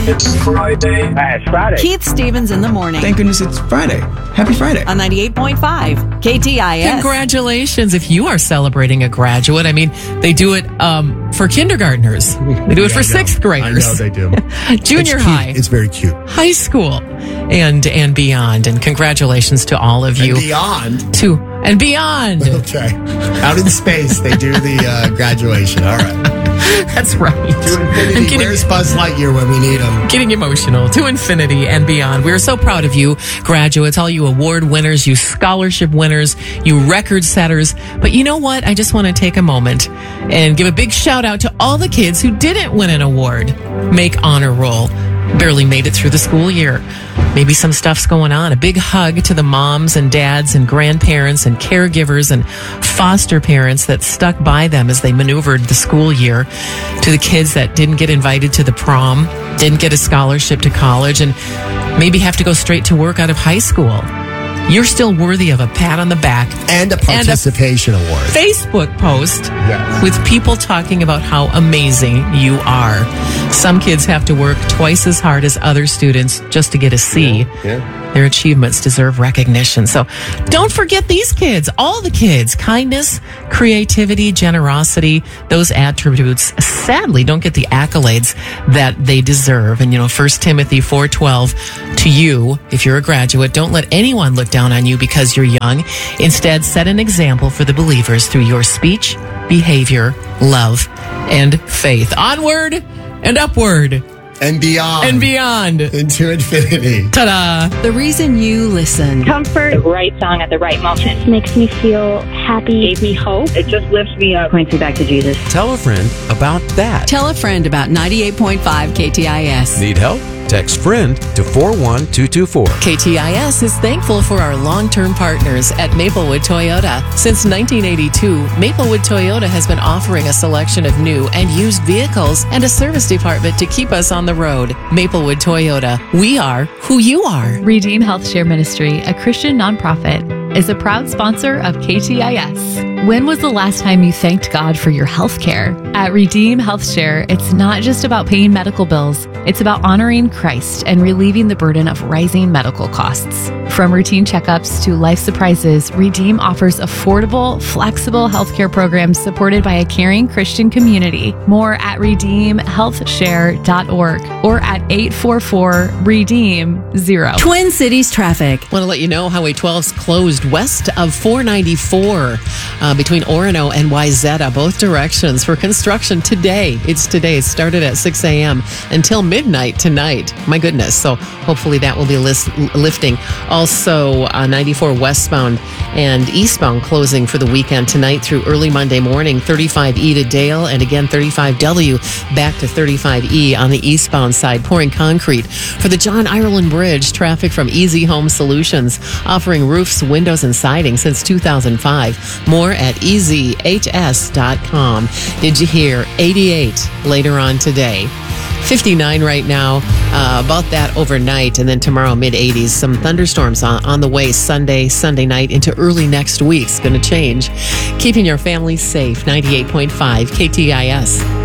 It's Friday. It's Friday. Keith Stevens in the morning. Thank goodness it's Friday. Happy Friday. On 98.5 KTIS. Congratulations if you are celebrating a graduate. I mean, they do it for kindergartners. They do it for sixth graders. I know they do. Junior high. It's very cute. High school and beyond. And congratulations to all of you. And beyond. And beyond. Okay. Out in space, they do the graduation. All right. That's right. To infinity. Where's Buzz Lightyear when we need him? Getting emotional. To infinity and beyond. We're so proud of you, graduates, all you award winners, you scholarship winners, you record setters. But you know what? I just want to take a moment and give a big shout out to all the kids who didn't win an award. Make honor roll. Barely made it through the school year. Maybe some stuff's going on. A big hug to the moms and dads and grandparents and caregivers and foster parents that stuck by them as they maneuvered the school year. To the kids that didn't get invited to the prom, didn't get a scholarship to college, and maybe have to go straight to work out of high school. You're still worthy of a pat on the back. And a participation award. Facebook post Yes. with people talking about how amazing you are. Some kids have to work twice as hard as other students just to get a C. Yeah. Their achievements deserve recognition. So don't forget these kids, all the kids. Kindness, creativity, generosity, those attributes sadly don't get the accolades that they deserve. And 1 Timothy 4:12 to you, if you're a graduate, don't let anyone look down on you because you're young. Instead, set an example for the believers through your speech, behavior, love, and faith. Onward and upward. And beyond. And beyond. Into infinity. Ta-da. The reason you listen. Comfort. The right song at the right moment. Makes me feel happy. Gave me hope. It just lifts me up. Points me back to Jesus. Tell a friend about that. Tell a friend about 98.5 KTIS. Need help? Text FRIEND to 41224. KTIS is thankful for our long-term partners at Maplewood Toyota. Since 1982, Maplewood Toyota has been offering a selection of new and used vehicles and a service department to keep us on the road. Maplewood Toyota. We are who you are. Redeem Health Share Ministry, a Christian nonprofit, is a proud sponsor of KTIS. When was the last time you thanked God for your health care? At Redeem Health Share, it's not just about paying medical bills, it's about honoring Christ and relieving the burden of rising medical costs. From routine checkups to life surprises, Redeem offers affordable, flexible healthcare programs supported by a caring Christian community. More at redeemhealthshare.org or at 844-REDEEM-0. Twin Cities traffic. Want to let you know Highway 12's closed west of 494 between Orono and Wayzata, both directions for construction today. It's today. It started at 6 a.m. until midnight tonight. My goodness. So hopefully that will be lifting. Also, 94 westbound and eastbound closing for the weekend tonight through early Monday morning. 35E to Dale and again 35W back to 35E on the eastbound side. Pouring concrete for the John Ireland Bridge. Traffic from Easy Home Solutions, offering roofs, windows, and siding since 2005. More at easyhs.com. Did you hear? 88 later on today. 59 right now, about that overnight, and then tomorrow mid-80s. Some thunderstorms on the way Sunday night into early next week. It's going to change. Keeping your family safe. 98.5 KTIS.